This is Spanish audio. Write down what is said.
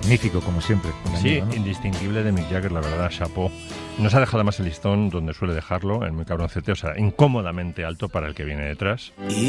magnífico, como siempre. Sí, amigo, ¿no? indistinguible de Mick Jagger, la verdad, chapó. Nos ha dejado además el listón donde suele dejarlo, en Muy cabroncete, o sea, incómodamente alto para el que viene detrás.